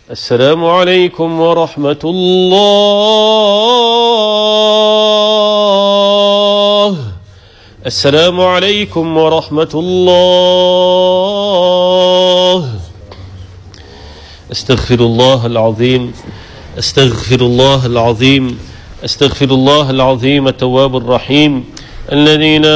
السلام عليكم ورحمة الله. السلام عليكم ورحمة الله. أستغفر الله العظيم، أستغفر الله العظيم، أستغفر الله العظيم التواب الرحيم الذي لا